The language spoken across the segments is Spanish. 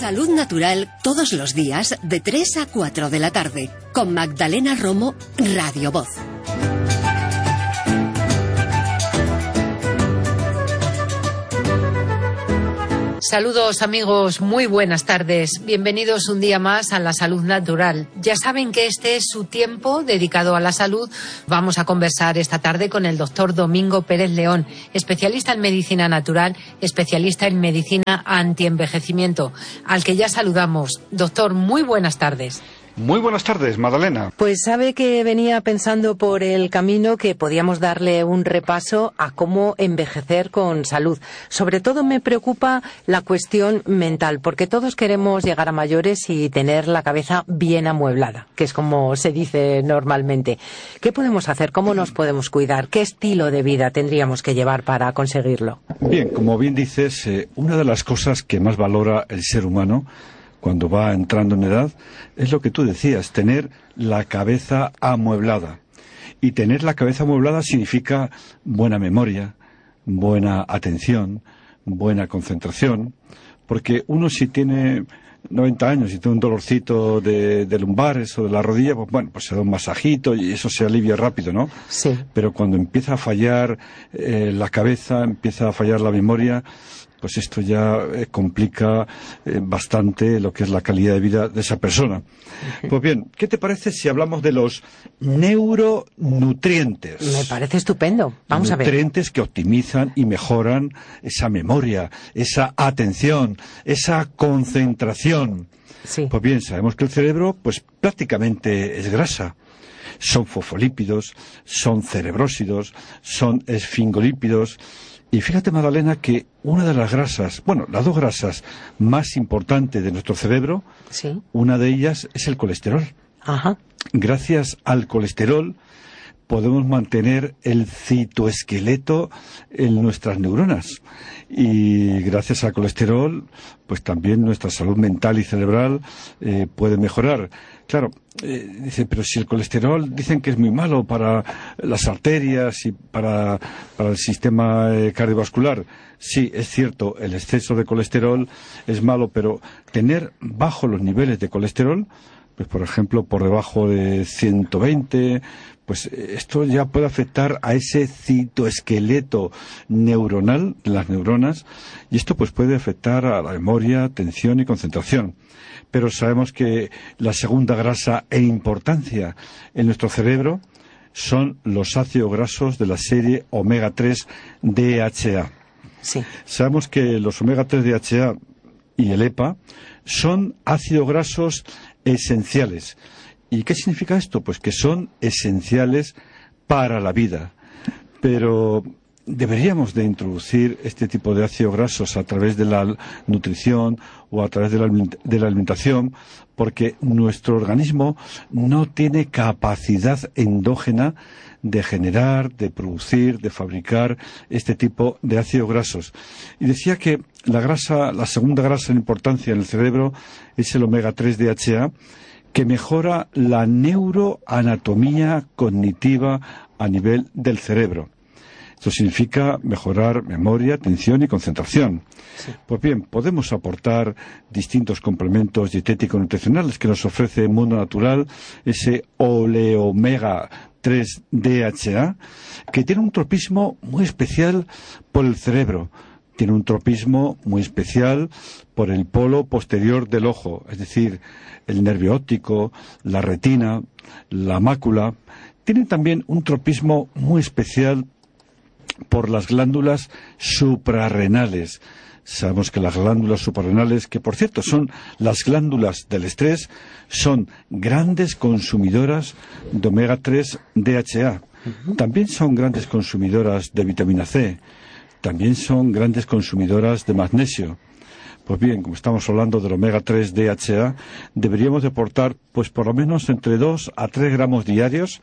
Salud Natural todos los días de 3 a 4 de la tarde con Magdalena Romo, Radio Voz. Saludos amigos, muy buenas tardes. Bienvenidos un día más a la Salud Natural. Ya saben que este es su tiempo dedicado a la salud. Vamos a conversar esta tarde con el doctor Domingo Pérez León, especialista en medicina natural, especialista en medicina antienvejecimiento, al que ya saludamos. Doctor, muy buenas tardes. Muy buenas tardes, Magdalena. Pues sabe que venía pensando por el camino que podíamos darle un repaso a cómo envejecer con salud. Sobre todo me preocupa la cuestión mental, porque todos queremos llegar a mayores y tener la cabeza bien amueblada, que es como se dice normalmente. ¿Qué podemos hacer? ¿Cómo nos podemos cuidar? ¿Qué estilo de vida tendríamos que llevar para conseguirlo? Bien, como bien dices, una de las cosas que más valora el ser humano cuando va entrando en edad, es lo que tú decías, tener la cabeza amueblada. Y tener la cabeza amueblada significa buena memoria, buena atención, buena concentración, porque uno si tiene 90 años y tiene un dolorcito de lumbares o de la rodilla, pues bueno, pues se da un masajito y eso se alivia rápido, ¿no? Sí. Pero cuando empieza a fallar la cabeza, empieza a fallar la memoria, pues esto ya complica bastante lo que es la calidad de vida de esa persona. Pues bien, ¿qué te parece si hablamos de los neuronutrientes? Me parece estupendo. Vamos a ver. Nutrientes que optimizan y mejoran esa memoria, esa atención, esa concentración. Sí. Pues bien, sabemos que el cerebro, pues prácticamente es grasa. Son fosfolípidos, son cerebrósidos, son esfingolípidos. Y fíjate, Magdalena, que una de las grasas, bueno, las dos grasas más importantes de nuestro cerebro, sí, una de ellas es el colesterol. Ajá. Gracias al colesterol podemos mantener el citoesqueleto en nuestras neuronas. Y gracias al colesterol, pues también nuestra salud mental y cerebral puede mejorar. Claro, dice, pero si el colesterol dicen que es muy malo para las arterias y para el sistema cardiovascular. Sí, es cierto, el exceso de colesterol es malo, pero tener bajo los niveles de colesterol, pues por ejemplo por debajo de 120, pues esto ya puede afectar a ese citoesqueleto neuronal de las neuronas y esto pues puede afectar a la memoria, atención y concentración. Pero sabemos que la segunda grasa en importancia en nuestro cerebro son los ácidos grasos de la serie omega 3 DHA. Sí. Sabemos que los omega 3 DHA y el EPA son ácidos grasos esenciales. ¿Y qué significa esto? Pues que son esenciales para la vida. Pero deberíamos de introducir este tipo de ácidos grasos a través de la nutrición o a través de la alimentación, porque nuestro organismo no tiene capacidad endógena de generar, de producir, de fabricar este tipo de ácidos grasos. Y decía que la segunda grasa en importancia en el cerebro es el omega 3 DHA, que mejora la neuroanatomía cognitiva a nivel del cerebro. Esto significa mejorar memoria, atención y concentración. Sí. Pues bien, podemos aportar distintos complementos dietéticos nutricionales que nos ofrece el mundo natural, ese oleomega 3 DHA, que tiene un tropismo muy especial por el cerebro. Tiene un tropismo muy especial por el polo posterior del ojo, es decir, el nervio óptico, la retina, la mácula. Tiene también un tropismo muy especial por las glándulas suprarrenales. Sabemos que las glándulas suprarrenales, que por cierto son las glándulas del estrés, son grandes consumidoras de omega 3 DHA. También son grandes consumidoras de vitamina C. También son grandes consumidoras de magnesio. Pues bien, como estamos hablando del omega 3 DHA, deberíamos de aportar pues por lo menos entre 2 a 3 gramos diarios,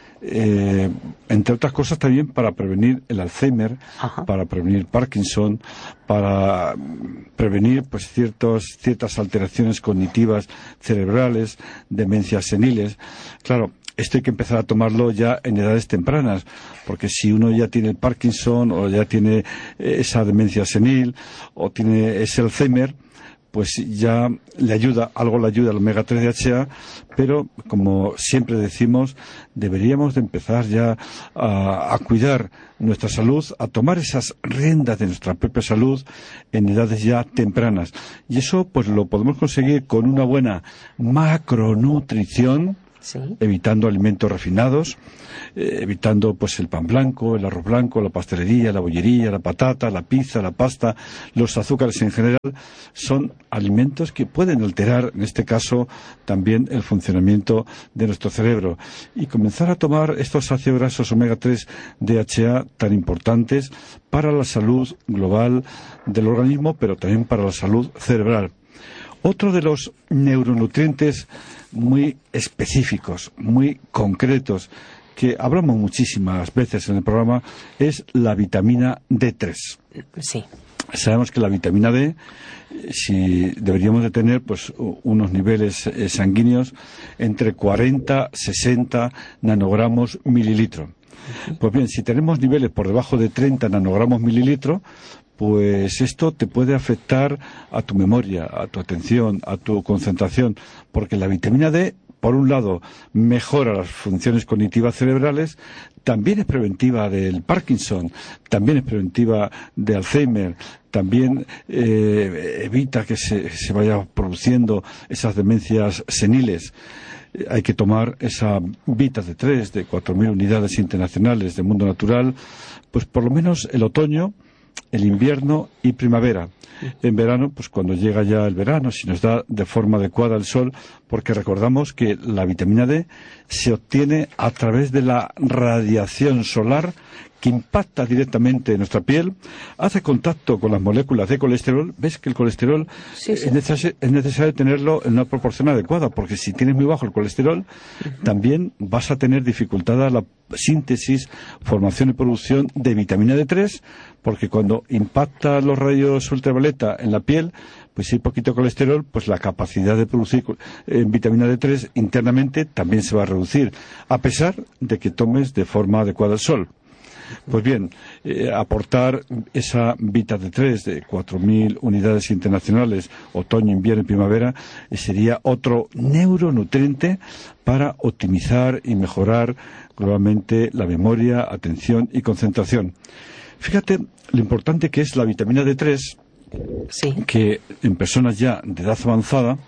entre otras cosas también para prevenir el Alzheimer, Ajá, para prevenir Parkinson, para prevenir pues ciertas alteraciones cognitivas cerebrales, demencias seniles. Claro, esto hay que empezar a tomarlo ya en edades tempranas, porque si uno ya tiene el Parkinson o ya tiene esa demencia senil o tiene ese Alzheimer, pues ya le ayuda al omega 3 DHA, pero como siempre decimos, deberíamos de empezar ya a cuidar nuestra salud, a tomar esas riendas de nuestra propia salud en edades ya tempranas. Y eso pues lo podemos conseguir con una buena macronutrición, Sí. evitando alimentos refinados, evitando pues el pan blanco, el arroz blanco, la pastelería, la bollería, la patata, la pizza, la pasta, los azúcares en general. Son alimentos que pueden alterar, en este caso, también el funcionamiento de nuestro cerebro. Y comenzar a tomar estos ácidos grasos omega 3 DHA tan importantes para la salud global del organismo, pero también para la salud cerebral. Otro de los neuronutrientes muy específicos, muy concretos, que hablamos muchísimas veces en el programa, es la vitamina D3. Sí. Sabemos que la vitamina D, si deberíamos de tener pues unos niveles sanguíneos entre 40 60 nanogramos mililitro. Pues bien, si tenemos niveles por debajo de 30 nanogramos mililitro, pues esto te puede afectar a tu memoria, a tu atención, a tu concentración, porque la vitamina D, por un lado, mejora las funciones cognitivas cerebrales, también es preventiva del Parkinson, también es preventiva de Alzheimer, también evita que se vaya produciendo esas demencias seniles. Hay que tomar esa Vita D3 de 4.000 unidades internacionales de Mundo Natural, pues por lo menos el otoño, el invierno y primavera. En verano, pues cuando llega ya el verano, si nos da de forma adecuada el sol, porque recordamos que la vitamina D se obtiene a través de la radiación solar que impacta directamente en nuestra piel, hace contacto con las moléculas de colesterol. ¿Ves que el colesterol Sí. es necesario tenerlo en una proporción adecuada? Porque si tienes muy bajo el colesterol, también vas a tener dificultada la síntesis, formación y producción de vitamina D3, porque cuando impacta los rayos ultravioleta en la piel, pues si hay poquito colesterol, pues la capacidad de producir vitamina D3 internamente también se va a reducir, a pesar de que tomes de forma adecuada el sol. Pues bien, aportar esa Vita D3 de 4.000 unidades internacionales, otoño, invierno y primavera, sería otro neuronutriente para optimizar y mejorar globalmente la memoria, atención y concentración. Fíjate lo importante que es la vitamina D3, Sí. que en personas ya de edad avanzada,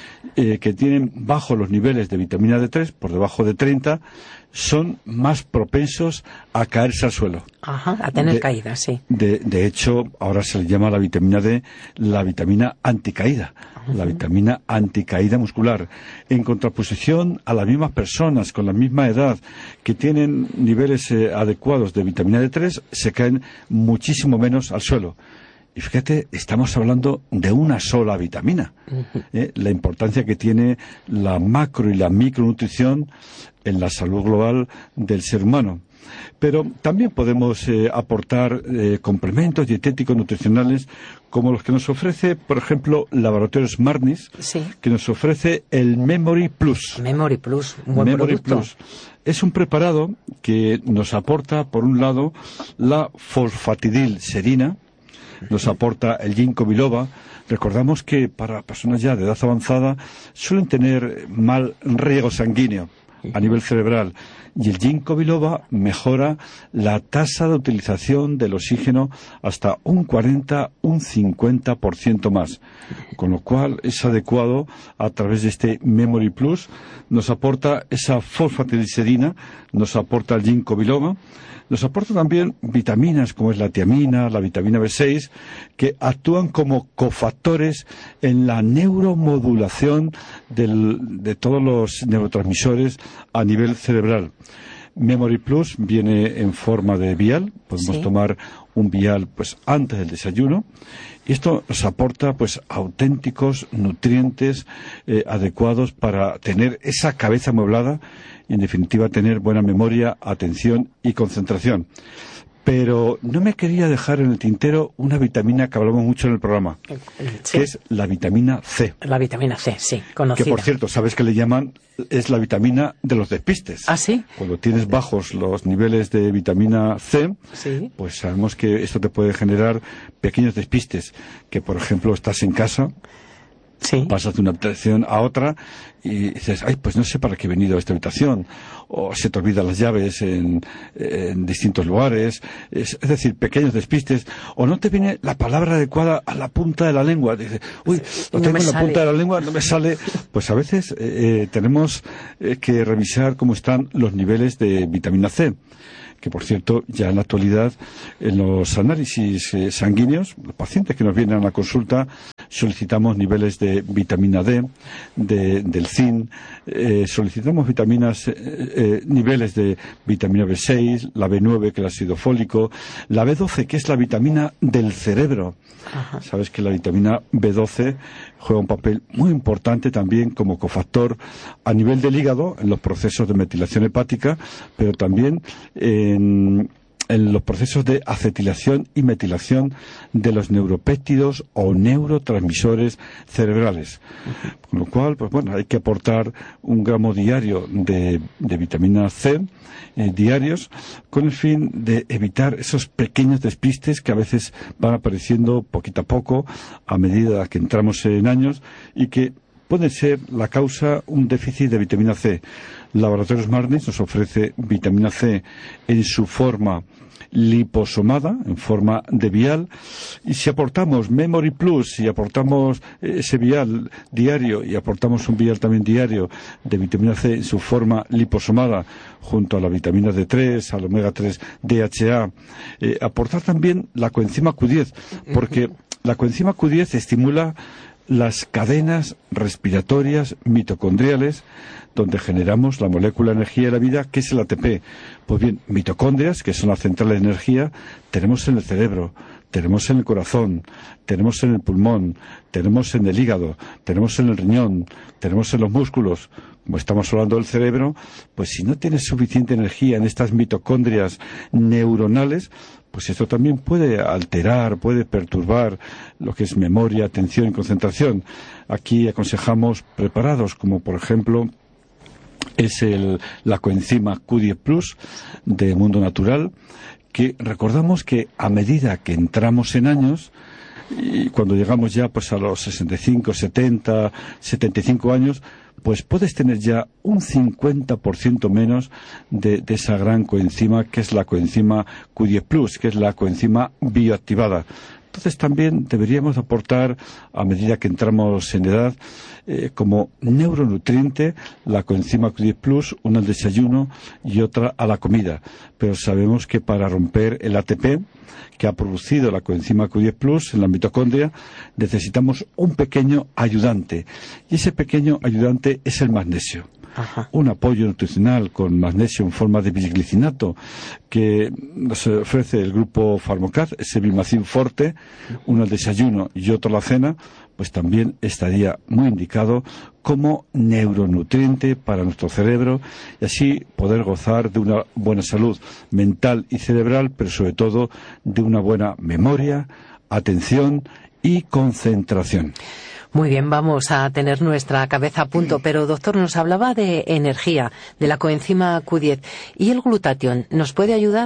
que tienen bajos los niveles de vitamina D3, por debajo de 30, son más propensos a caerse al suelo. Ajá, a tener caídas, sí. De hecho, ahora se le llama a la vitamina D la vitamina anticaída, la vitamina anticaída muscular, en contraposición a las mismas personas con la misma edad que tienen niveles adecuados de vitamina D3, se caen muchísimo menos al suelo. Y fíjate, estamos hablando de una sola vitamina. La importancia que tiene la macro y la micronutrición en la salud global del ser humano. Pero también podemos aportar complementos dietéticos nutricionales como los que nos ofrece, por ejemplo, Laboratorios Marnis, Sí. que nos ofrece el Memory Plus. Memory Plus, un buen Memory producto. Plus. Es un preparado que nos aporta, por un lado, la fosfatidilserina, nos aporta el ginkgo biloba. Recordamos que para personas ya de edad avanzada suelen tener mal riego sanguíneo a nivel cerebral, y el ginkgo biloba mejora la tasa de utilización del oxígeno hasta un 40, un 50% más, con lo cual es adecuado a través de este Memory Plus. Nos aporta esa fosfatidilserina, nos aporta el ginkgo biloba, nos aporta también vitaminas como es la tiamina, la vitamina B6, que actúan como cofactores en la neuromodulación de todos los neurotransmisores a nivel cerebral. Memory Plus viene en forma de vial, podemos tomar un vial pues antes del desayuno, y esto nos aporta pues auténticos nutrientes adecuados para tener esa cabeza amueblada y en definitiva tener buena memoria, atención y concentración. Pero no me quería dejar en el tintero una vitamina que hablamos mucho en el programa, Sí. que es la vitamina C. La vitamina C, sí, conocida. Que por cierto, sabes que le llaman, es la vitamina de los despistes. ¿Ah, sí? Cuando tienes bajos los niveles de vitamina C, Sí. pues sabemos que esto te puede generar pequeños despistes. Que por ejemplo estás en casa Sí. Pasas de una habitación a otra y dices, ay, pues no sé para qué he venido a esta habitación, o se te olvidan las llaves en distintos lugares, es decir, pequeños despistes, o no te viene la palabra adecuada a la punta de la lengua, dices, uy, lo tengo en la punta de la lengua, no me sale. Pues a veces tenemos que revisar cómo están los niveles de vitamina C, que por cierto, ya en la actualidad, en los análisis sanguíneos, los pacientes que nos vienen a la consulta, solicitamos niveles de vitamina D, del zinc, solicitamos niveles de vitamina B6, la B9, que es el ácido fólico, la B12, que es la vitamina del cerebro. Ajá. Sabes que la vitamina B12 juega un papel muy importante también como cofactor a nivel del hígado, en los procesos de metilación hepática, pero también en los procesos de acetilación y metilación de los neuropéptidos o neurotransmisores cerebrales. Con lo cual, pues bueno, hay que aportar 1 gramo diario de vitamina C diarios, con el fin de evitar esos pequeños despistes que a veces van apareciendo poquito a poco a medida que entramos en años y que puede ser la causa un déficit de vitamina C. Laboratorios Marnis nos ofrece vitamina C en su forma liposomada, en forma de vial, y si aportamos Memory Plus, si aportamos ese vial diario y aportamos un vial también diario de vitamina C en su forma liposomada junto a la vitamina D3, al omega 3 DHA, aportar también la coenzima Q10, porque la coenzima Q10 estimula las cadenas respiratorias mitocondriales donde generamos la molécula de energía de la vida, que es el ATP. Pues bien, mitocondrias, que son las centrales de energía, tenemos en el cerebro, tenemos en el corazón, tenemos en el pulmón, tenemos en el hígado, tenemos en el riñón, tenemos en los músculos. Como estamos hablando del cerebro, pues si no tienes suficiente energía en estas mitocondrias neuronales, pues esto también puede alterar, puede perturbar lo que es memoria, atención y concentración. Aquí aconsejamos preparados, como por ejemplo es la coenzima Q10 Plus de Mundo Natural, que recordamos que a medida que entramos en años, y cuando llegamos ya pues a los 65, 70, 75 años, pues puedes tener ya un 50% menos de esa gran coenzima, que es la coenzima Q10 Plus, que es la coenzima bioactivada. Entonces también deberíamos aportar, a medida que entramos en edad, como neuronutriente, la coenzima Q10 Plus, una al desayuno y otra a la comida. Pero sabemos que para romper el ATP que ha producido la coenzima Q10 Plus en la mitocondria, necesitamos un pequeño ayudante. Y ese pequeño ayudante es el magnesio. Ajá. Un apoyo nutricional con magnesio en forma de bisglicinato que nos ofrece el grupo Farmocad, ese Bimacin Forte, uno al desayuno y otro a la cena, pues también estaría muy indicado como neuronutriente para nuestro cerebro y así poder gozar de una buena salud mental y cerebral, pero sobre todo de una buena memoria, atención y concentración. Muy bien, vamos a tener nuestra cabeza a punto, pero doctor, nos hablaba de energía, de la coenzima Q10. ¿Y el glutatión nos puede ayudar?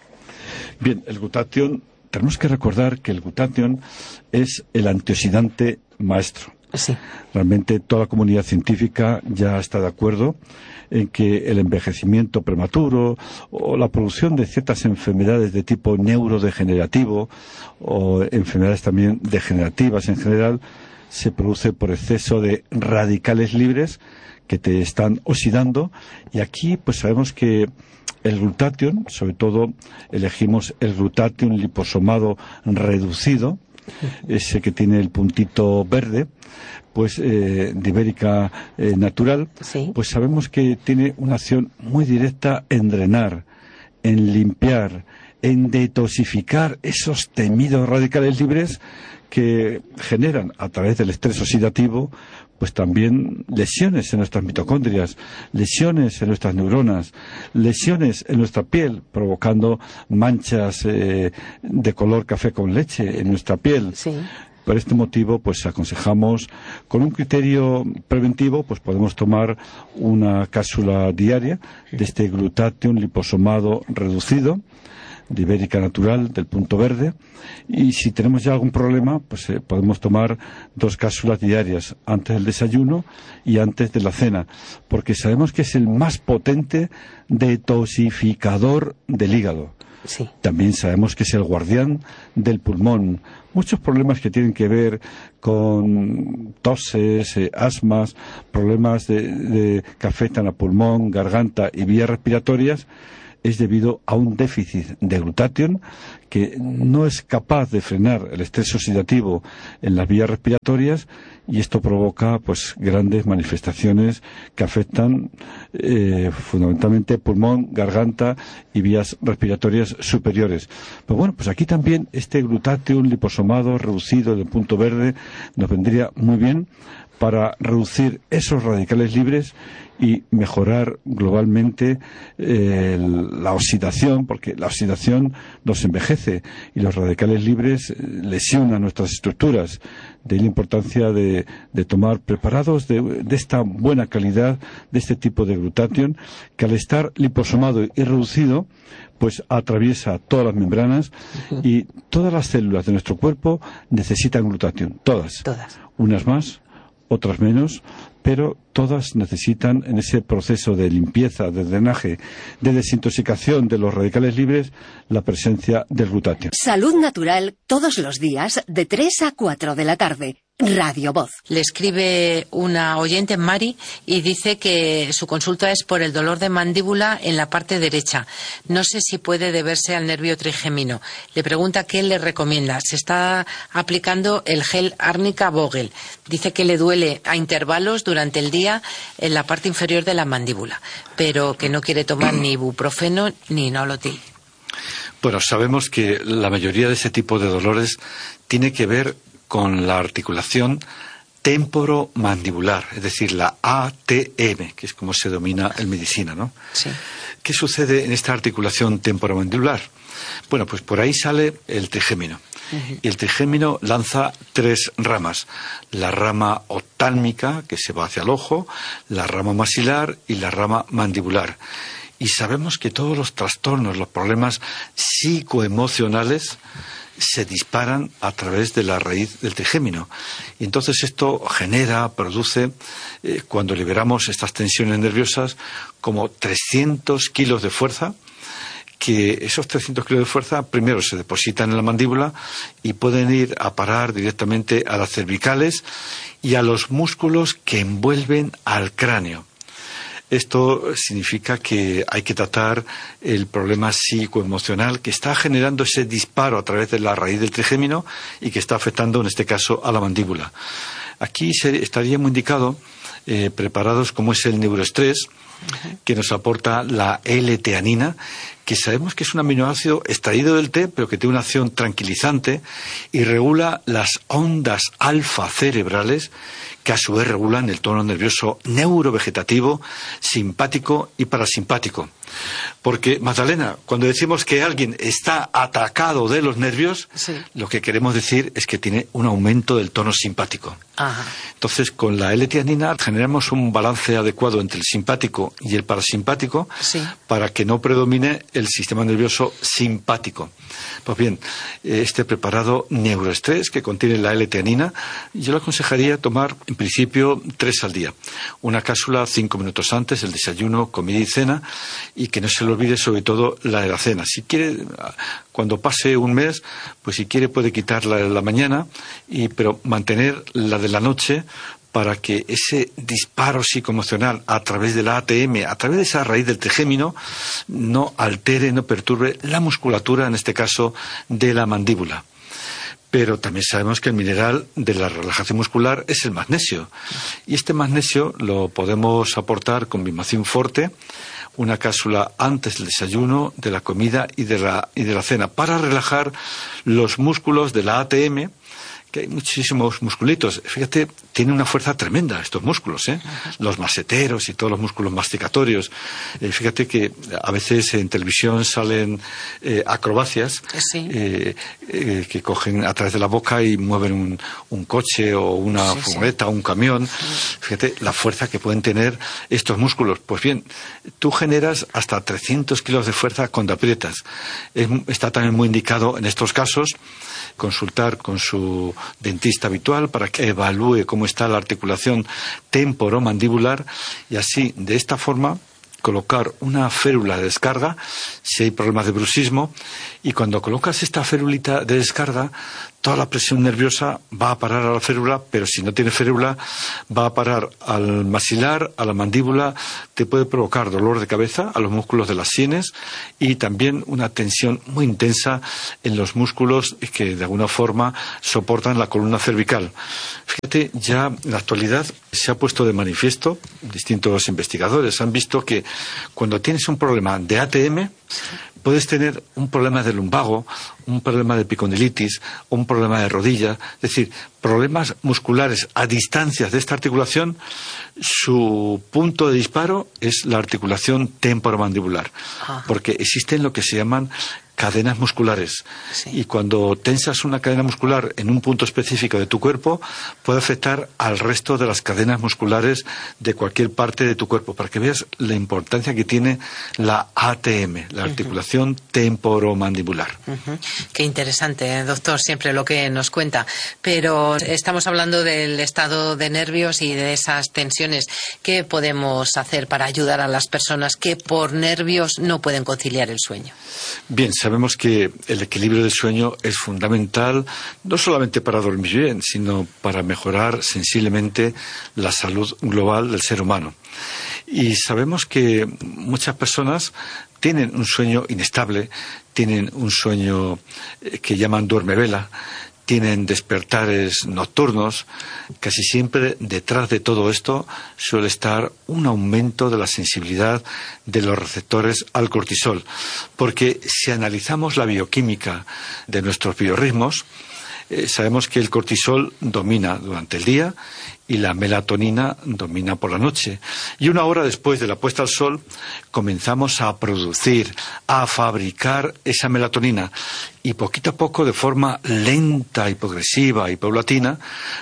Bien, el glutatión, tenemos que recordar que el glutatión es el antioxidante maestro. Sí. Realmente toda la comunidad científica ya está de acuerdo en que el envejecimiento prematuro o la producción de ciertas enfermedades de tipo neurodegenerativo o enfermedades también degenerativas en general se produce por exceso de radicales libres que te están oxidando, y aquí pues sabemos que el glutatión, sobre todo elegimos el glutatión liposomado reducido, ese que tiene el puntito verde, pues de Ibérica Natural, sí. Pues sabemos que tiene una acción muy directa en drenar, en limpiar, en detoxificar esos temidos radicales libres que generan a través del estrés oxidativo pues también lesiones en nuestras mitocondrias, lesiones en nuestras neuronas, lesiones en nuestra piel, provocando manchas de color café con leche en nuestra piel. Sí. Por este motivo, pues aconsejamos, con un criterio preventivo, pues podemos tomar una cápsula diaria de este glutatión liposomado reducido, de Ibérica Natural, del punto verde, y si tenemos ya algún problema, pues podemos tomar 2 cápsulas diarias, antes del desayuno y antes de la cena, porque sabemos que es el más potente detoxificador del hígado. Sí. También sabemos que es el guardián del pulmón. Muchos problemas que tienen que ver con toses, asmas, problemas que afectan a pulmón, garganta y vías respiratorias, es debido a un déficit de glutatión que no es capaz de frenar el estrés oxidativo en las vías respiratorias, y esto provoca pues grandes manifestaciones que afectan fundamentalmente pulmón, garganta y vías respiratorias superiores. Pero bueno, pues aquí también este glutatión liposomado reducido del punto verde nos vendría muy bien para reducir esos radicales libres y mejorar globalmente la oxidación, porque la oxidación nos envejece y los radicales libres lesionan nuestras estructuras. De ahí la importancia de tomar preparados de esta buena calidad, de este tipo de glutatión, que al estar liposomado y reducido, pues atraviesa todas las membranas y todas las células de nuestro cuerpo necesitan glutatión, todas. Unas más, otras menos, pero todas necesitan, en ese proceso de limpieza, de drenaje, de desintoxicación de los radicales libres, la presencia del glutatión. Salud Natural, todos los días, de 3 a 4 de la tarde. Radio Voz. Le escribe una oyente, Mari, y dice que su consulta es por el dolor de mandíbula en la parte derecha. No sé si puede deberse al nervio trigémino. Le pregunta qué le recomienda. Se está aplicando el gel Árnica Vogel. Dice que le duele a intervalos durante el día en la parte inferior de la mandíbula, pero que no quiere tomar ni ibuprofeno ni nolotil. Bueno, sabemos que la mayoría de ese tipo de dolores tiene que ver con la articulación temporomandibular, es decir, la ATM, que es como se domina en medicina, ¿no? Sí. ¿Qué sucede en esta articulación temporomandibular? Bueno, pues por ahí sale el trigémino. Y el trigémino lanza 3 ramas. La rama oftálmica, que se va hacia el ojo, la rama maxilar y la rama mandibular. Y sabemos que todos los trastornos, los problemas psicoemocionales se disparan a través de la raíz del trigémino. Y entonces esto produce, cuando liberamos estas tensiones nerviosas, como 300 kilos de fuerza, que esos 300 kilos de fuerza primero se depositan en la mandíbula y pueden ir a parar directamente a las cervicales y a los músculos que envuelven al cráneo. Esto significa que hay que tratar el problema psicoemocional que está generando ese disparo a través de la raíz del trigémino y que está afectando, en este caso, a la mandíbula. Aquí estaría muy indicado preparados como es el neuroestrés, que nos aporta la L-teanina, que sabemos que es un aminoácido extraído del té, pero que tiene una acción tranquilizante y regula las ondas alfa cerebrales, que a su vez regulan el tono nervioso neurovegetativo, simpático y parasimpático. Porque, Magdalena, cuando decimos que alguien está atacado de los nervios, sí, lo que queremos decir es que tiene un aumento del tono simpático. Ajá. Entonces, con la L-teanina generamos un balance adecuado entre el simpático y el parasimpático, sí, para que no predomine el sistema nervioso simpático. Pues bien, este preparado neuroestrés que contiene la L-teanina, yo le aconsejaría tomar en principio 3 al día. Una cápsula 5 minutos antes, el desayuno, comida y cena, y que no se le olvide sobre todo la de la cena. Si quiere, cuando pase un mes, pues si quiere puede quitar la de la mañana, pero mantener la de la noche, para que ese disparo psicoemocional a través de la ATM, a través de esa raíz del trigémino, no altere, no perturbe la musculatura, en este caso, de la mandíbula. Pero también sabemos que el mineral de la relajación muscular es el magnesio. Y este magnesio lo podemos aportar con Bimacin Forte, una cápsula antes del desayuno, de la comida y de la cena, para relajar los músculos de la ATM, que hay muchísimos musculitos. Fíjate, tienen una fuerza tremenda estos músculos, los maseteros y todos los músculos masticatorios. Fíjate que a veces en televisión salen acrobacias que cogen a través de la boca y mueven un coche o una furgoneta o un camión. Fíjate la fuerza que pueden tener estos músculos. Pues bien, tú generas hasta 300 kilos de fuerza cuando aprietas. Está también muy indicado en estos casos consultar con su dentista habitual para que evalúe cómo está la articulación temporomandibular y así, de esta forma, colocar una férula de descarga si hay problemas de bruxismo, y cuando colocas esta férulita de descarga, toda la presión nerviosa va a parar a la férula, pero si no tiene férula va a parar al maxilar, a la mandíbula, te puede provocar dolor de cabeza, a los músculos de las sienes y también una tensión muy intensa en los músculos que de alguna forma soportan la columna cervical. Fíjate, ya en la actualidad se ha puesto de manifiesto, distintos investigadores han visto que cuando tienes un problema de ATM, puedes tener un problema de lumbago, un problema de epicondilitis, un problema de rodilla, es decir, problemas musculares a distancias de esta articulación. Su punto de disparo es la articulación temporomandibular, porque existen lo que se llaman cadenas musculares. Y cuando tensas una cadena muscular en un punto específico de tu cuerpo, puede afectar al resto de las cadenas musculares de cualquier parte de tu cuerpo, para que veas la importancia que tiene la ATM, la articulación temporomandibular. Qué interesante, doctor, siempre lo que nos cuenta. Pero estamos hablando del estado de nervios y de esas tensiones. ¿Qué podemos hacer para ayudar a las personas que por nervios no pueden conciliar el sueño? Bien, sabemos que el equilibrio del sueño es fundamental, no solamente para dormir bien, sino para mejorar sensiblemente la salud global del ser humano. Y sabemos que muchas personas tienen un sueño inestable, tienen un sueño que llaman duermevela, tienen despertares nocturnos. Casi siempre detrás de todo esto suele estar un aumento de la sensibilidad de los receptores al cortisol, porque si analizamos la bioquímica de nuestros biorritmos, sabemos que el cortisol domina durante el día y la melatonina domina por la noche. Y una hora después de la puesta al sol comenzamos a producir, a fabricar esa melatonina. Y poquito a poco, de forma lenta y progresiva y paulatina,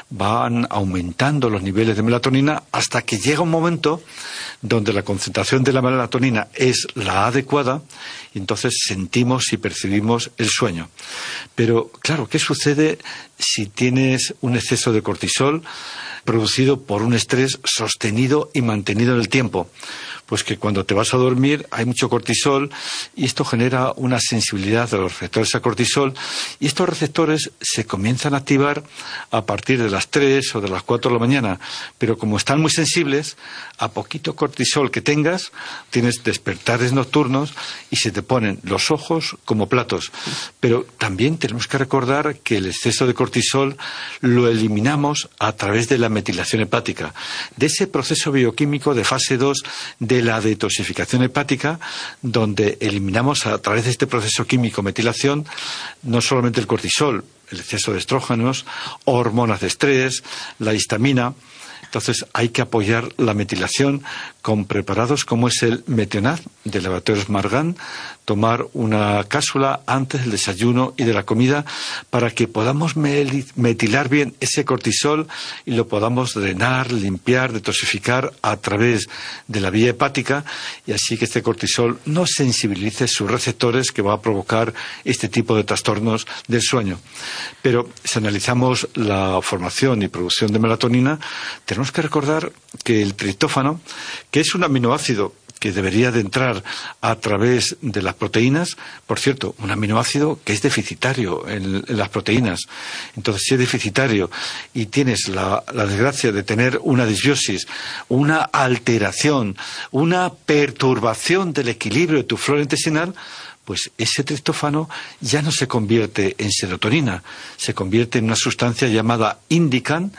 van aumentando los niveles de melatonina hasta que llega un momento donde la concentración de la melatonina es la adecuada y entonces sentimos y percibimos el sueño. Pero, claro, ¿qué sucede si tienes un exceso de cortisol producido por un estrés sostenido y mantenido en el tiempo? Pues que cuando te vas a dormir hay mucho cortisol y esto genera una sensibilidad de los receptores a cortisol, y estos receptores se comienzan a activar a partir de las 3 o de las 4 de la mañana, pero como están muy sensibles, a poquito cortisol que tengas, tienes despertares nocturnos y se te ponen los ojos como platos. Pero también tenemos que recordar que el exceso de cortisol lo eliminamos a través de la metilación hepática, de ese proceso bioquímico de fase 2 de la detoxificación hepática, donde eliminamos a través de este proceso químico metilación no solamente el cortisol, el exceso de estrógenos, hormonas de estrés, la histamina. Entonces hay que apoyar la metilación con preparados como es el Metionaz de Laboratorios Margan, tomar una cápsula antes del desayuno y de la comida para que podamos metilar bien ese cortisol y lo podamos drenar, limpiar, detoxificar a través de la vía hepática, y así que este cortisol no sensibilice sus receptores, que va a provocar este tipo de trastornos del sueño. Pero si analizamos la formación y producción de melatonina, tenemos que recordar que el triptófano, que es un aminoácido que debería de entrar a través de las proteínas, por cierto, un aminoácido que es deficitario en las proteínas. Entonces, si es deficitario y tienes la desgracia de tener una disbiosis, una alteración, una perturbación del equilibrio de tu flora intestinal, pues ese triptófano ya no se convierte en serotonina, se convierte en una sustancia llamada indican,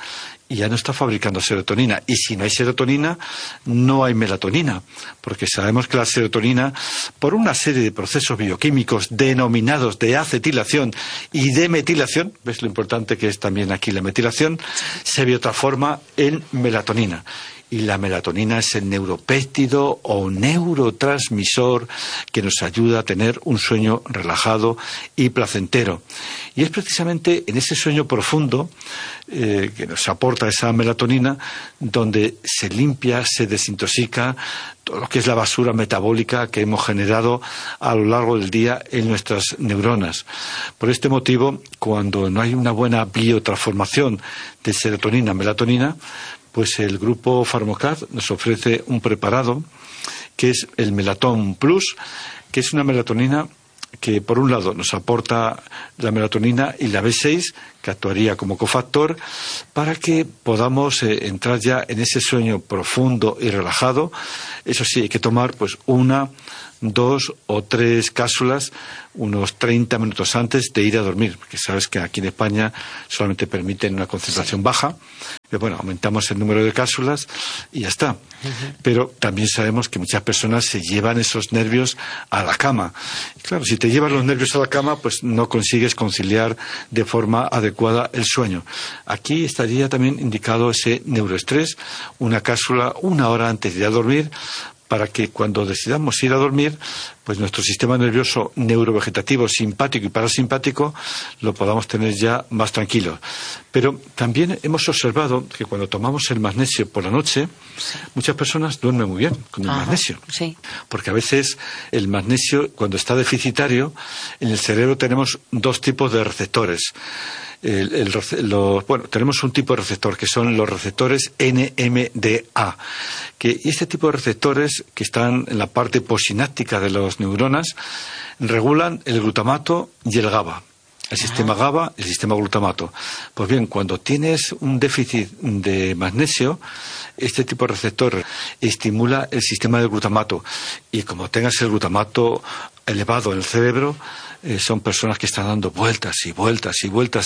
y ya no está fabricando serotonina. Y si no hay serotonina, no hay melatonina, porque sabemos que la serotonina, por una serie de procesos bioquímicos denominados de acetilación y de metilación, ves lo importante que es también aquí la metilación, se biotransforma en melatonina. Y la melatonina es el neuropéptido o neurotransmisor que nos ayuda a tener un sueño relajado y placentero. Y es precisamente en ese sueño profundo que nos aporta esa melatonina donde se limpia, se desintoxica todo lo que es la basura metabólica que hemos generado a lo largo del día en nuestras neuronas. Por este motivo, cuando no hay una buena biotransformación de serotonina a melatonina, pues el grupo Pharmocad nos ofrece un preparado que es el Melaton Plus, que es una melatonina que por un lado nos aporta la melatonina y la B6, que actuaría como cofactor, para que podamos entrar ya en ese sueño profundo y relajado. Eso sí, hay que tomar pues 1, 2 o 3 cápsulas unos 30 minutos antes de ir a dormir, porque sabes que aquí en España solamente permiten una concentración baja. Pero bueno, aumentamos el número de cápsulas y ya está. Pero también sabemos que muchas personas se llevan esos nervios a la cama. Y claro, si te llevas los nervios a la cama, pues no consigues conciliar de forma adecuada el sueño. Aquí estaría también indicado ese neuroestrés, una cápsula 1 hora antes de ir a dormir, para que cuando decidamos ir a dormir, pues nuestro sistema nervioso neurovegetativo, simpático y parasimpático, lo podamos tener ya más tranquilo. Pero también hemos observado que cuando tomamos el magnesio por la noche, muchas personas duermen muy bien con el magnesio. Sí. Porque a veces el magnesio, cuando está deficitario, en el cerebro tenemos 2 tipos de receptores. Tenemos un tipo de receptor que son los receptores NMDA, y este tipo de receptores que están en la parte posináptica de las neuronas regulan el glutamato y el GABA. El sistema GABA y el sistema glutamato. Pues bien, cuando tienes un déficit de magnesio, este tipo de receptor estimula el sistema del glutamato. Y como tengas el glutamato elevado en el cerebro, son personas que están dando vueltas y vueltas y vueltas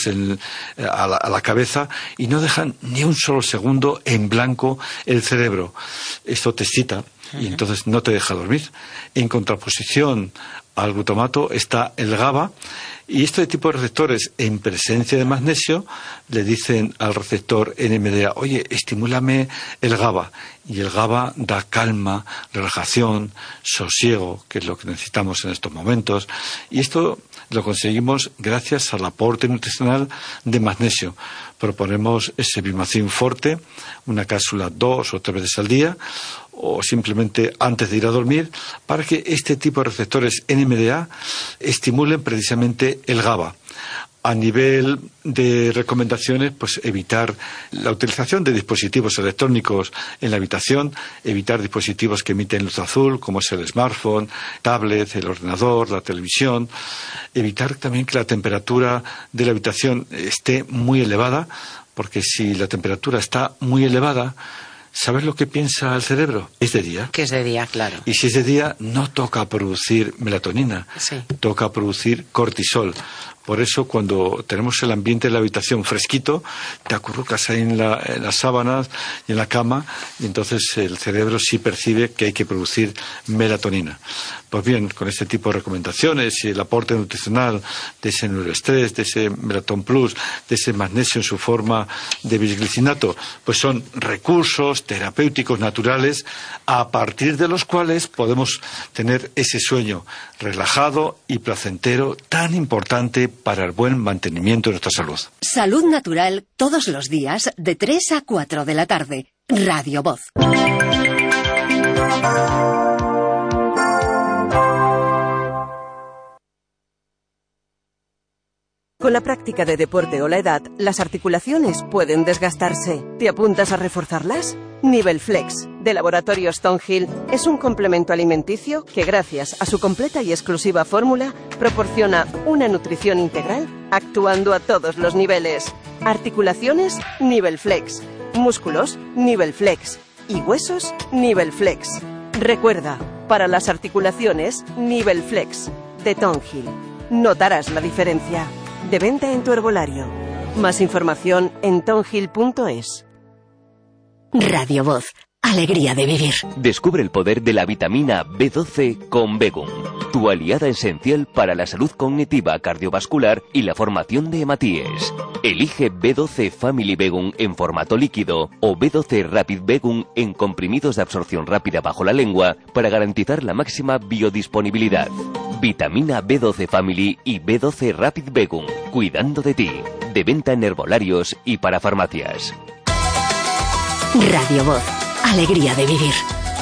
a la cabeza y no dejan ni un solo segundo en blanco el cerebro. Esto te excita y entonces no te deja dormir. En contraposición al glutamato está el GABA, y este tipo de receptores en presencia de magnesio le dicen al receptor NMDA, oye, estimúlame el GABA, y el GABA da calma, relajación, sosiego, que es lo que necesitamos en estos momentos, y esto lo conseguimos gracias al aporte nutricional de magnesio. Proponemos ese Bimacin Forte, una cápsula 2 o 3 veces al día, o simplemente antes de ir a dormir, para que este tipo de receptores NMDA estimulen precisamente el GABA. A nivel de recomendaciones, pues evitar la utilización de dispositivos electrónicos en la habitación, evitar dispositivos que emiten luz azul, como es el smartphone, tablet, el ordenador, la televisión, evitar también que la temperatura de la habitación esté muy elevada, porque si la temperatura está muy elevada, ¿sabes lo que piensa el cerebro? Es de día. Que es de día, claro. Y si es de día, no toca producir melatonina, toca producir cortisol. Por eso, cuando tenemos el ambiente de la habitación fresquito, te acurrucas ahí en las sábanas y en la cama, y entonces el cerebro sí percibe que hay que producir melatonina. Pues bien, con este tipo de recomendaciones y el aporte nutricional de ese neuroestrés, de ese Melaton Plus, de ese magnesio en su forma de bisglicinato, pues son recursos terapéuticos naturales a partir de los cuales podemos tener ese sueño relajado y placentero tan importante para el buen mantenimiento de nuestra salud. Salud Natural todos los días de 3 a 4 de la tarde. Radio Voz. Con la práctica de deporte o la edad, las articulaciones pueden desgastarse. ¿Te apuntas a reforzarlas? Nivel Flex, de Laboratorios Stonehill, es un complemento alimenticio que, gracias a su completa y exclusiva fórmula, proporciona una nutrición integral, actuando a todos los niveles. Articulaciones, Nivel Flex. Músculos, Nivel Flex. Y huesos, Nivel Flex. Recuerda, para las articulaciones, Nivel Flex, de Stonehill. Notarás la diferencia. De venta en tu herbolario. Más información en tonhill.es. Radio Voz. Alegría de vivir. Descubre el poder de la vitamina B12 con Begum, tu aliada esencial para la salud cognitiva, cardiovascular y la formación de hematíes. Elige B12 Family Begum en formato líquido o B12 Rapid Begum en comprimidos de absorción rápida bajo la lengua para garantizar la máxima biodisponibilidad. Vitamina B12 Family y B12 Rapid Begum, cuidando de ti. De venta en herbolarios y para farmacias. Radio Voz. Alegría de vivir.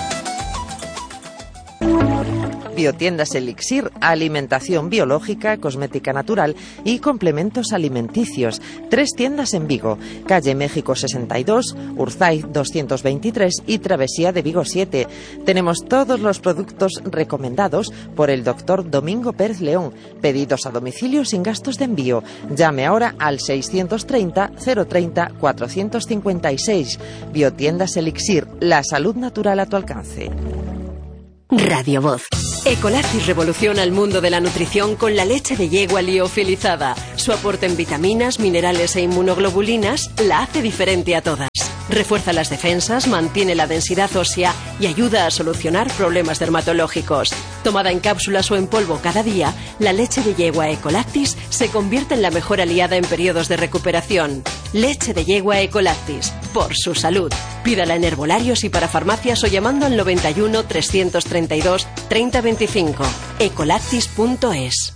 Biotiendas Elixir, alimentación biológica, cosmética natural y complementos alimenticios. 3 tiendas en Vigo, calle México 62, Urzaiz 223 y Travesía de Vigo 7. Tenemos todos los productos recomendados por el doctor Domingo Pérez León. Pedidos a domicilio sin gastos de envío. Llame ahora al 630 030 456. Biotiendas Elixir, la salud natural a tu alcance. Radio Voz. Ecolactis revoluciona el mundo de la nutrición con la leche de yegua liofilizada. Su aporte en vitaminas, minerales e inmunoglobulinas la hace diferente a todas. Refuerza las defensas, mantiene la densidad ósea y ayuda a solucionar problemas dermatológicos. Tomada en cápsulas o en polvo cada día, la leche de yegua Ecolactis se convierte en la mejor aliada en periodos de recuperación. Leche de yegua Ecolactis, por su salud. Pídala en herbolarios y para farmacias o llamando al 91 332 3025. Ecolactis.es.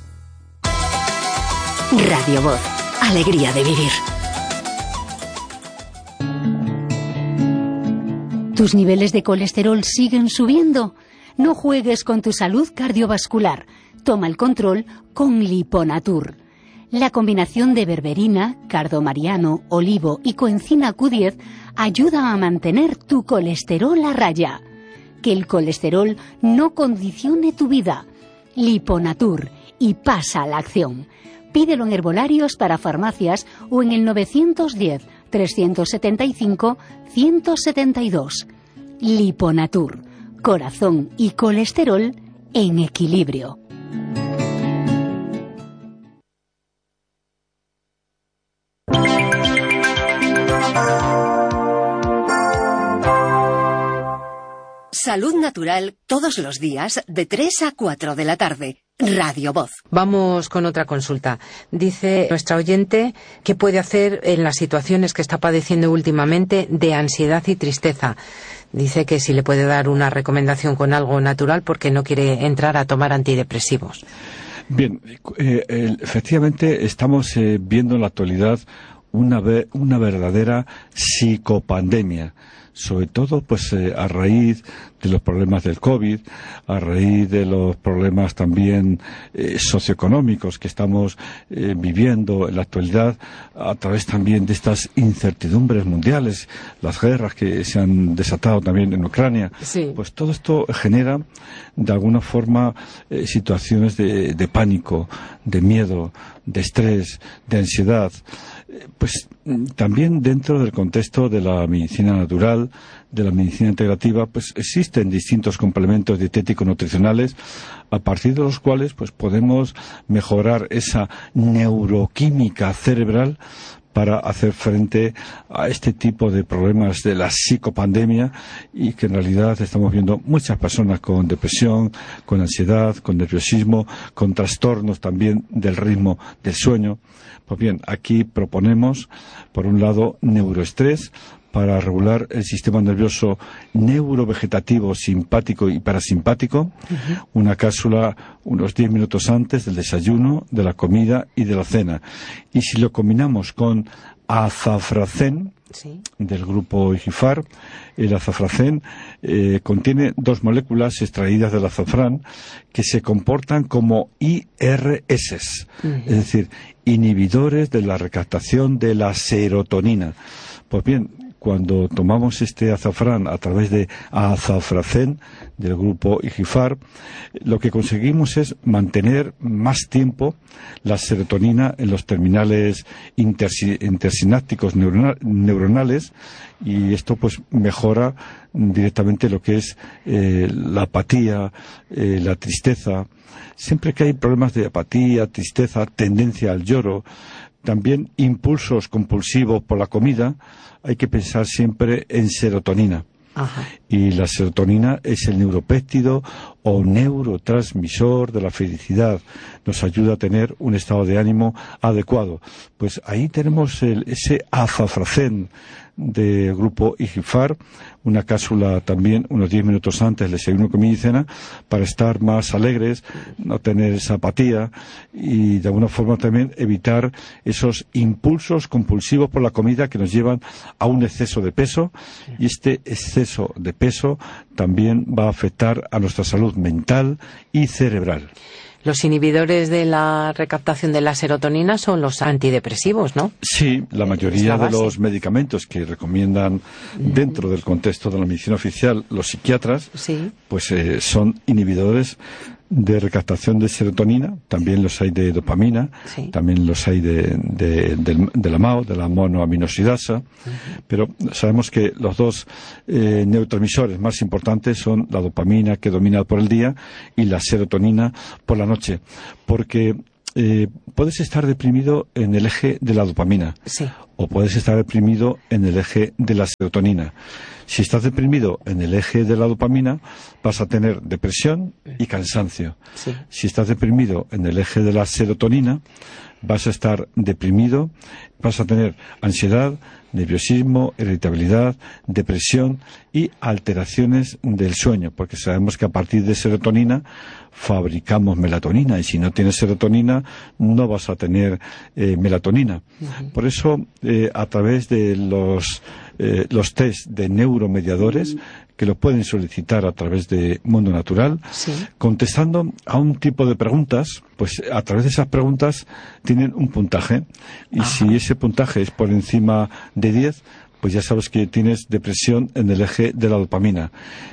Radio Voz. Alegría de vivir. ¿Tus niveles de colesterol siguen subiendo? No juegues con tu salud cardiovascular. Toma el control con Liponatur. La combinación de berberina, cardomariano, olivo y coenzima Q10 ayuda a mantener tu colesterol a raya. Que el colesterol no condicione tu vida. Liponatur, y pasa a la acción. Pídelo en herbolarios para farmacias o en el 910-375-172. Liponatur, corazón y colesterol en equilibrio. Salud natural todos los días de 3 a 4 de la tarde. Radio Voz. Vamos con otra consulta. Dice nuestra oyente qué puede hacer en las situaciones que está padeciendo últimamente de ansiedad y tristeza. Dice que si le puede dar una recomendación con algo natural porque no quiere entrar a tomar antidepresivos. Bien, efectivamente estamos viendo en la actualidad una verdadera psicopandemia. Sobre todo pues a raíz de los problemas del COVID, a raíz de los problemas también socioeconómicos que estamos viviendo en la actualidad, a través también de estas incertidumbres mundiales, las guerras que se han desatado también en Ucrania. Sí. Pues todo esto genera de alguna forma situaciones de pánico, de miedo, de estrés, de ansiedad. Pues también dentro del contexto de la medicina natural, de la medicina integrativa, pues existen distintos complementos dietéticos nutricionales a partir de los cuales pues podemos mejorar esa neuroquímica cerebral para hacer frente a este tipo de problemas de la psicopandemia, y que en realidad estamos viendo muchas personas con depresión, con ansiedad, con nerviosismo, con trastornos también del ritmo del sueño. Pues bien, aquí proponemos, por un lado, neuroestrés, para regular el sistema nervioso neurovegetativo, simpático y parasimpático. Una cápsula unos 10 minutos antes del desayuno, de la comida y de la cena. Y si lo combinamos con azafracén, Sí. del grupo IGIFAR, el azafracén contiene 2 moléculas extraídas del azafrán que se comportan como IRS, es decir, inhibidores de la recaptación de la serotonina. Pues bien, cuando tomamos este azafrán a través de azafracén del grupo IGIFAR, lo que conseguimos es mantener más tiempo la serotonina en los terminales intersinápticos neuronales, y esto pues mejora directamente lo que es la apatía, la tristeza. Siempre que hay problemas de apatía, tristeza, tendencia al lloro, también impulsos compulsivos por la comida, hay que pensar siempre en serotonina. Ajá. Y la serotonina es el neuropéptido o neurotransmisor de la felicidad. Nos ayuda a tener un estado de ánimo adecuado. Pues ahí tenemos ese azafracén del grupo IGIFAR, una cápsula también unos 10 minutos antes del desayuno, comida y cena, para estar más alegres, no tener esa apatía y de alguna forma también evitar esos impulsos compulsivos por la comida que nos llevan a un exceso de peso, y este exceso de peso también va a afectar a nuestra salud mental y cerebral. Los inhibidores de la recaptación de la serotonina son los antidepresivos, ¿no? Sí, la mayoría de los medicamentos que recomiendan dentro del contexto de la medicina oficial los psiquiatras, sí, pues son inhibidores de recaptación de serotonina. También los hay de dopamina, sí, también los hay de la MAO, de la monoaminosidasa, pero sabemos que los dos neurotransmisores más importantes son la dopamina, que domina por el día, y la serotonina por la noche, porque puedes estar deprimido en el eje de la dopamina, sí, o puedes estar deprimido en el eje de la serotonina. Si estás deprimido en el eje de la dopamina, vas a tener depresión y cansancio. sí. Si estás deprimido en el eje de la serotonina, vas a estar deprimido, vas a tener ansiedad, nerviosismo, irritabilidad, depresión y alteraciones del sueño, porque sabemos que a partir de serotonina fabricamos melatonina, y si no tienes serotonina no vas a tener melatonina. Por eso, a través de los test de neuromediadores, que lo pueden solicitar a través de Mundo Natural, sí, contestando a un tipo de preguntas, pues a través de esas preguntas tienen un puntaje, y si ese puntaje es por encima de 10, pues ya sabes que tienes depresión en el eje de la dopamina.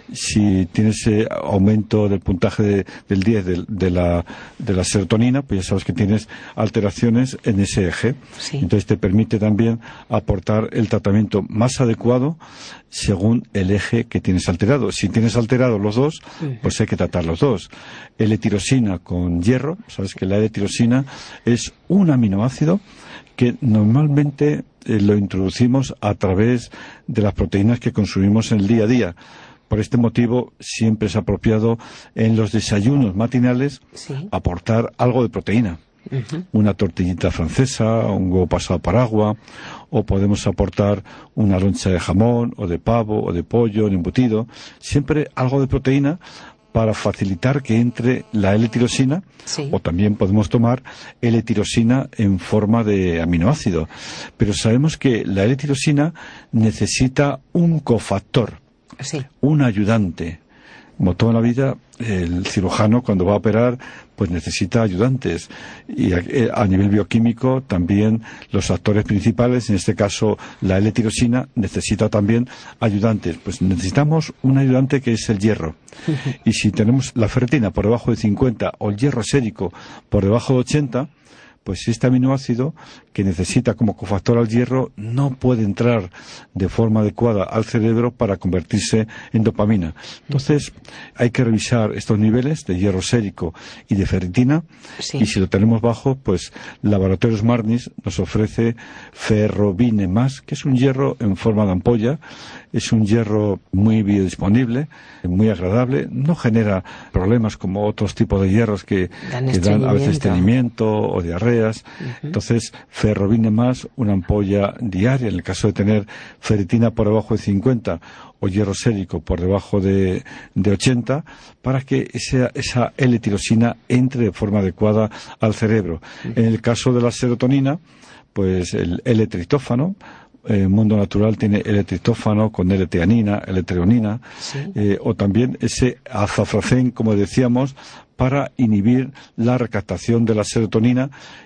Si tienes aumento del puntaje del 10 de la serotonina, pues ya sabes que tienes alteraciones en ese eje. Sí. Entonces te permite también aportar el tratamiento más adecuado según el eje que tienes alterado. Si tienes alterados los dos, pues hay que tratar los dos. L-tirosina con hierro, sabes que la L-tirosina es un aminoácido que normalmente lo introducimos a través de las proteínas que consumimos en el día a día. Por este motivo, siempre es apropiado en los desayunos matinales, sí, aportar algo de proteína. Una tortillita francesa, un huevo pasado por agua, o podemos aportar una loncha de jamón, o de pavo, o de pollo, de embutido. Siempre algo de proteína para facilitar que entre la L-tirosina, sí, o también podemos tomar L-tirosina en forma de aminoácido. Pero sabemos que la L-tirosina necesita un cofactor, sí, un ayudante. Como toda la vida, el cirujano cuando va a operar pues necesita ayudantes, y a nivel bioquímico también los actores principales, en este caso la L-tirosina, necesita también ayudantes. Pues necesitamos un ayudante que es el hierro, y si tenemos la ferritina por debajo de 50 o el hierro sérico por debajo de 80, pues este aminoácido que necesita como cofactor al hierro no puede entrar de forma adecuada al cerebro para convertirse en dopamina. Entonces hay que revisar estos niveles de hierro sérico y de ferritina, sí, y si lo tenemos bajo, pues Laboratorios Marnis nos ofrece Ferrovine Más, que es un hierro en forma de ampolla. Es un hierro muy biodisponible, muy agradable, no genera problemas como otros tipos de hierros que dan a veces estreñimiento o diarreas. Entonces, Ferrovine Más, una ampolla diaria, en el caso de tener ferritina por debajo de 50 o hierro sérico por debajo de 80, para que esa L-tirosina entre de forma adecuada al cerebro. En el caso de la serotonina, pues el L-triptófano, Mundo Natural tiene L-triptófano con L-teanina, L-treonina, sí, o también ese azafracén, como decíamos, para inhibir la recaptación de la serotonina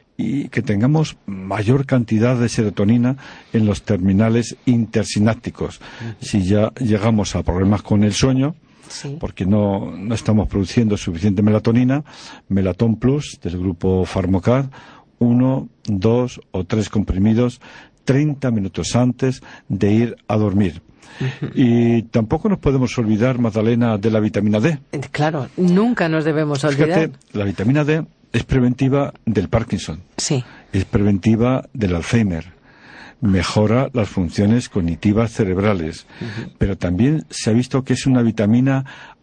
y que tengamos mayor cantidad de serotonina en los terminales intersinápticos. Si ya llegamos a problemas con el sueño, sí, porque no estamos produciendo suficiente melatonina, Melatón Plus del grupo Pharmacad, 1, 2 o 3 comprimidos 30 minutos antes de ir a dormir. Y tampoco nos podemos olvidar, Magdalena, de la vitamina D. Claro, nunca nos debemos olvidar. Fíjate, la vitamina D es preventiva del Parkinson. Sí. es preventiva del Alzheimer, mejora las funciones cognitivas cerebrales, pero también se ha visto que es una vitamina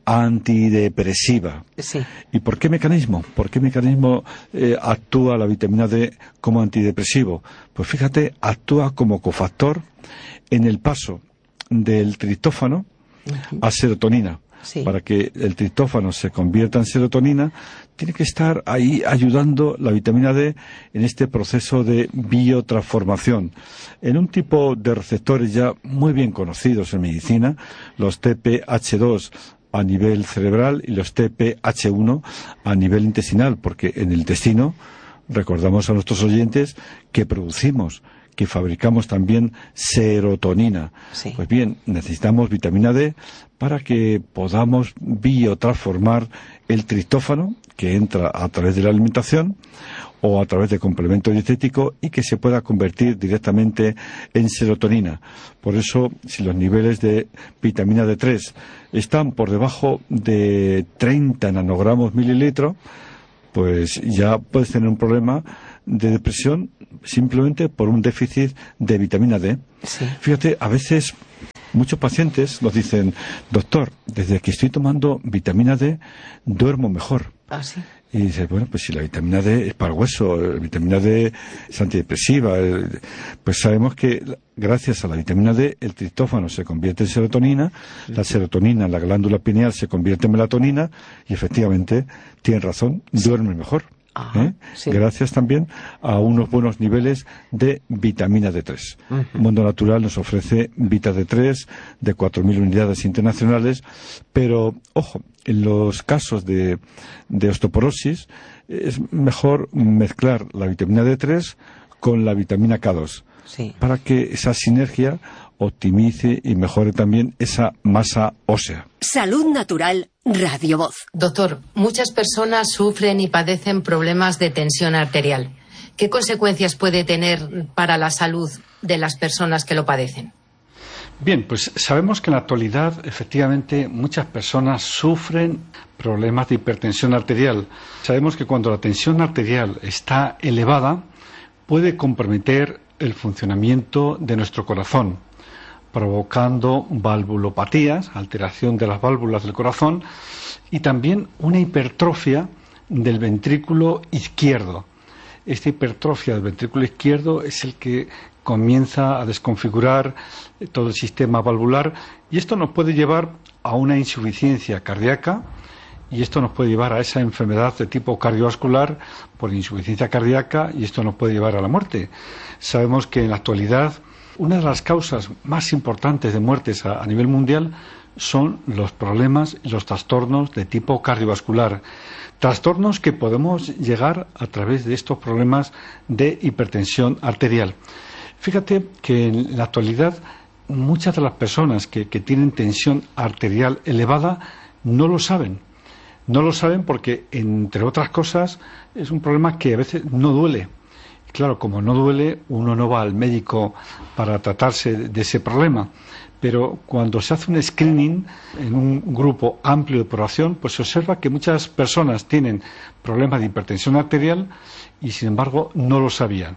antidepresiva. Sí. ¿Y por qué mecanismo? ¿Por qué mecanismo actúa la vitamina D como antidepresivo? Pues fíjate, actúa como cofactor en el paso del triptófano a serotonina. Sí. Para que el triptófano se convierta en serotonina, tiene que estar ahí ayudando la vitamina D en este proceso de biotransformación. En un tipo de receptores ya muy bien conocidos en medicina, los TPH2 a nivel cerebral y los TPH1 a nivel intestinal, porque en el intestino, recordamos a nuestros oyentes, que fabricamos también serotonina. Sí. Pues bien, necesitamos vitamina D para que podamos biotransformar el triptófano, que entra a través de la alimentación o a través de complemento dietético, y que se pueda convertir directamente en serotonina. Por eso, si los niveles de vitamina D3 están por debajo de 30 nanogramos mililitro, pues ya puedes tener un problema de depresión simplemente por un déficit de vitamina D. Sí. Fíjate, a veces muchos pacientes nos dicen: doctor, desde que estoy tomando vitamina D duermo mejor. Ah, sí. Y dices, bueno, pues si la vitamina D es para el hueso, la vitamina D es antidepresiva, pues sabemos que gracias a la vitamina D el triptófano se convierte en serotonina, la serotonina en la glándula pineal se convierte en melatonina y efectivamente, tienen razón, duerme mejor. Ajá, sí. Gracias también a unos buenos niveles de vitamina D3. Mundo Natural nos ofrece Vita D3 de 4.000 unidades internacionales, pero ojo, en los casos de osteoporosis es mejor mezclar la vitamina D3 con la vitamina K2, sí, para que esa sinergia optimice y mejore también esa masa ósea. Salud Natural, Radio Voz. Doctor, muchas personas sufren y padecen problemas de tensión arterial. ¿Qué consecuencias puede tener para la salud de las personas que lo padecen? Bien, pues sabemos que en la actualidad, efectivamente, muchas personas sufren problemas de hipertensión arterial. Sabemos que cuando la tensión arterial está elevada, puede comprometer el funcionamiento de nuestro corazón, provocando valvulopatías, alteración de las válvulas del corazón, y también una hipertrofia del ventrículo izquierdo. Esta hipertrofia del ventrículo izquierdo es el que comienza a desconfigurar todo el sistema valvular, y esto nos puede llevar a una insuficiencia cardíaca, y esto nos puede llevar a esa enfermedad de tipo cardiovascular por insuficiencia cardíaca, y esto nos puede llevar a la muerte. Sabemos que en la actualidad una de las causas más importantes de muertes a nivel mundial son los problemas y los trastornos de tipo cardiovascular. Trastornos que podemos llegar a través de estos problemas de hipertensión arterial. Fíjate que en la actualidad muchas de las personas que tienen tensión arterial elevada no lo saben. No lo saben porque, entre otras cosas, es un problema que a veces no duele. Claro, como no duele, uno no va al médico para tratarse de ese problema. Pero cuando se hace un screening en un grupo amplio de población, pues se observa que muchas personas tienen problemas de hipertensión arterial y, sin embargo, no lo sabían.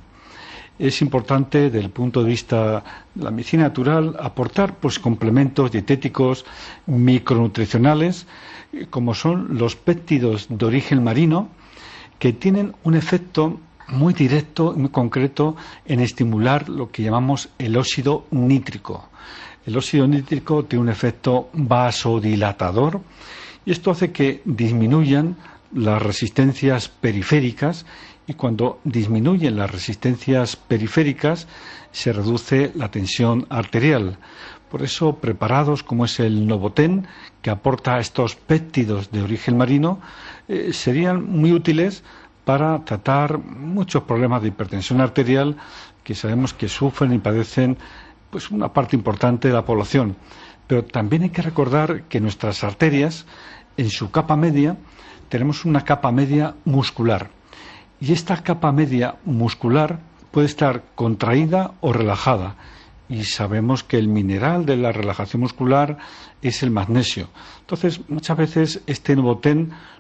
Es importante, desde el punto de vista de la medicina natural, aportar pues complementos dietéticos micronutricionales, como son los péptidos de origen marino, que tienen un efecto muy directo y muy concreto en estimular lo que llamamos el óxido nítrico. El óxido nítrico tiene un efecto vasodilatador y esto hace que disminuyan las resistencias periféricas, y cuando disminuyen las resistencias periféricas se reduce la tensión arterial. Por eso, preparados como es el Novoten, que aporta estos péptidos de origen marino, serían muy útiles para tratar muchos problemas de hipertensión arterial que sabemos que sufren y padecen pues una parte importante de la población. Pero también hay que recordar que nuestras arterias, en su capa media, tenemos una capa media muscular. Y esta capa media muscular puede estar contraída o relajada. Y sabemos que el mineral de la relajación muscular es el magnesio. Entonces, muchas veces este Novoten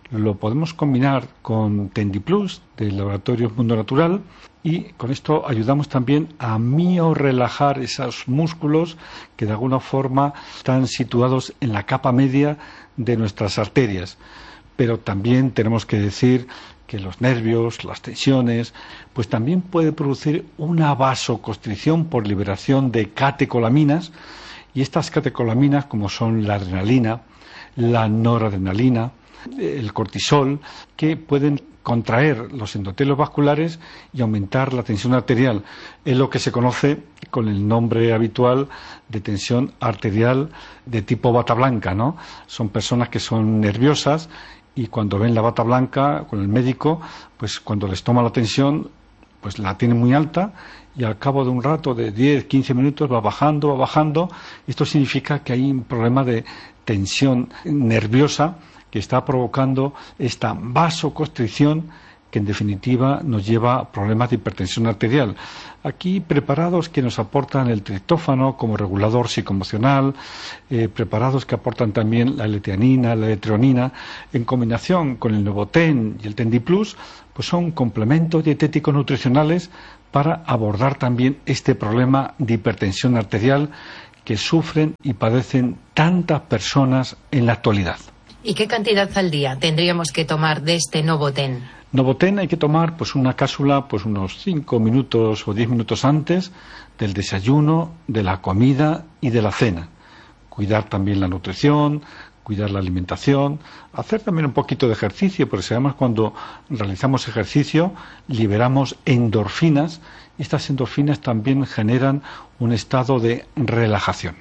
lo podemos combinar con Tendiplus del laboratorio Mundo Natural, y con esto ayudamos también a miorrelajar esos músculos que de alguna forma están situados en la capa media de nuestras arterias. Pero también tenemos que decir que los nervios, las tensiones, pues también puede producir una vasoconstricción por liberación de catecolaminas, y estas catecolaminas, como son la adrenalina, la noradrenalina, el cortisol, que pueden contraer los endotelios vasculares y aumentar la tensión arterial. Es lo que se conoce con el nombre habitual de tensión arterial de tipo bata blanca, ¿no? Son personas que son nerviosas y cuando ven la bata blanca con el médico, pues cuando les toma la tensión, pues la tienen muy alta, y al cabo de un rato, de 10, 15 minutos, va bajando. Esto significa que hay un problema de tensión nerviosa que está provocando esta vasoconstricción, que en definitiva nos lleva a problemas de hipertensión arterial. Aquí preparados que nos aportan el triptófano como regulador psicoemocional, preparados que aportan también la L-teanina, la L-treonina, en combinación con el Novoten y el Tendiplus, pues son complementos dietéticos nutricionales para abordar también este problema de hipertensión arterial que sufren y padecen tantas personas en la actualidad. ¿Y qué cantidad al día tendríamos que tomar de este Novoten? Novoten hay que tomar pues una cápsula pues unos 5 minutos o 10 minutos antes del desayuno, de la comida y de la cena. Cuidar también la nutrición, cuidar la alimentación, hacer también un poquito de ejercicio, porque sabemos que cuando realizamos ejercicio liberamos endorfinas, y estas endorfinas también generan un estado de relajación.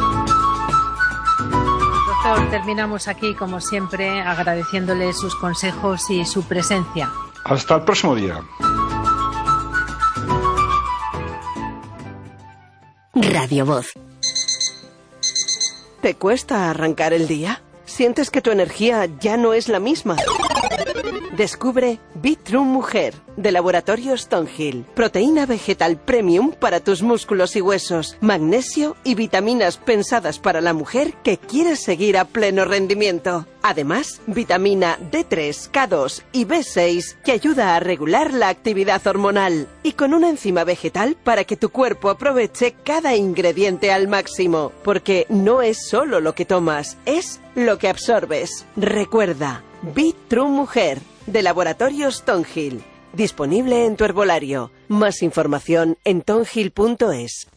Terminamos aquí, como siempre, agradeciéndole sus consejos y su presencia. Hasta el próximo día. Radio Voz. ¿Te cuesta arrancar el día? ¿Sientes que tu energía ya no es la misma? Descubre Bitrue Mujer, de Laboratorio Stonehill. Proteína vegetal premium para tus músculos y huesos. Magnesio y vitaminas pensadas para la mujer que quiere seguir a pleno rendimiento. Además, vitamina D3, K2 y B6 que ayuda a regular la actividad hormonal. Y con una enzima vegetal para que tu cuerpo aproveche cada ingrediente al máximo. Porque no es solo lo que tomas, es lo que absorbes. Recuerda, Bitrue Mujer, de Laboratorio Stonehill. Disponible en tu herbolario. Más información en tonhill.es.